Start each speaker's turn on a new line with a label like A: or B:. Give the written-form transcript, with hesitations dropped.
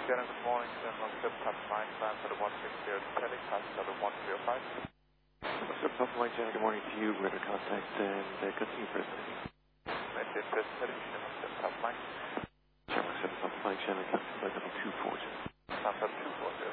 A: Shannon, good morning. Shannon, Step Top Mike, plan for the 160 Tele, pass level 105.
B: Step Top Mike, Shannon, good morning to you. We're to contact and continue first.
A: Message first Tele, Shannon, Step Top Mike.
B: Shannon, Step Top Mike, Shannon, flight level 240.
A: Flight level 240.